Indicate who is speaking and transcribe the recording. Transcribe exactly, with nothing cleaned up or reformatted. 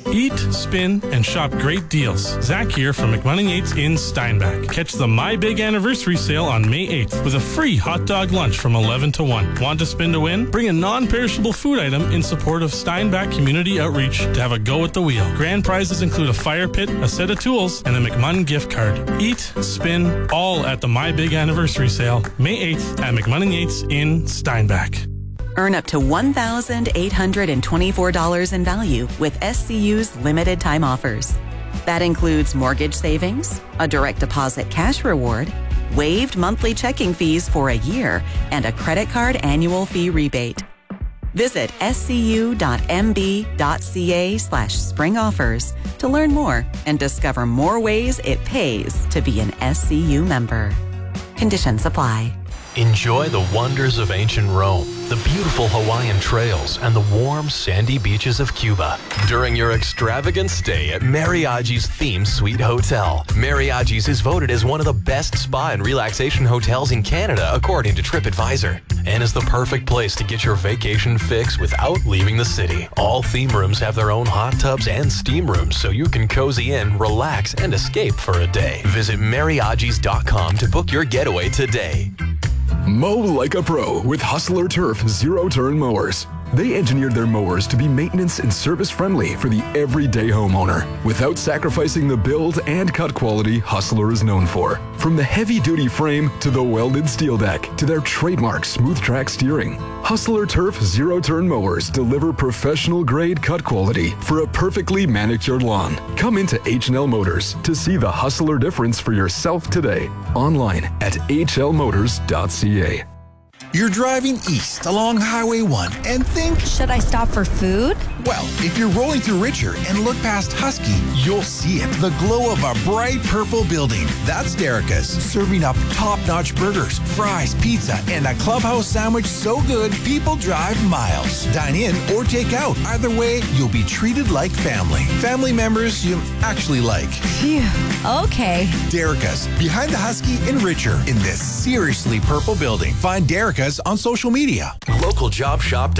Speaker 1: Eat, spin, and shop great deals. Zach here from McMunning Yates in Steinbach. Catch the My Big Anniversary sale on May eighth with a free hot dog lunch from eleven to one. Want to spin to win? Bring a non-perishable food item in support of Steinbach Community Outreach to have a go at the wheel. Grand prizes include a fire pit, a set of tools, and a McMunn gift card. Eat, spin, all at the My Big Anniversary sale, May eighth at McMunning Yates in Steinbach.
Speaker 2: Earn up to one thousand eight hundred twenty-four dollars in value with S C U's limited time offers. That includes mortgage savings, a direct deposit cash reward, waived monthly checking fees for a year, and a credit card annual fee rebate. Visit scu.mb.ca slash spring offers to learn more and discover more ways it pays to be an S C U member. Conditions apply.
Speaker 3: Enjoy the wonders of ancient Rome, the beautiful Hawaiian trails, and the warm, sandy beaches of Cuba during your extravagant stay at Mariagi's Theme Suite Hotel. Mariagi's is voted as one of the best spa and relaxation hotels in Canada, according to TripAdvisor, and is the perfect place to get your vacation fix without leaving the city. All theme rooms have their own hot tubs and steam rooms, so you can cozy in, relax, and escape for a day. Visit Mariagis dot com to book your getaway today.
Speaker 4: Mow like a pro with Hustler Turf zero-turn mowers. They engineered their mowers to be maintenance and service-friendly for the everyday homeowner without sacrificing the build and cut quality Hustler is known for. From the heavy-duty frame to the welded steel deck to their trademark smooth track steering, Hustler Turf zero-turn mowers deliver professional-grade cut quality for a perfectly manicured lawn. Come into H and L Motors to see the Hustler difference for yourself today. Online at h l motors dot c a.
Speaker 5: You're driving east along Highway one and think,
Speaker 6: should I stop for food?
Speaker 5: Well, if you're rolling through Richer and look past Husky, you'll see it. The glow of a bright purple building. That's Derica's, serving up top-notch burgers, fries, pizza, and a clubhouse sandwich so good people drive miles. Dine in or take out. Either way, you'll be treated like family. Family members you actually like.
Speaker 6: Phew, okay.
Speaker 5: Derica's, behind the Husky in Richer, in this seriously purple building. Find Derica's on social media.
Speaker 3: Local Job Shop.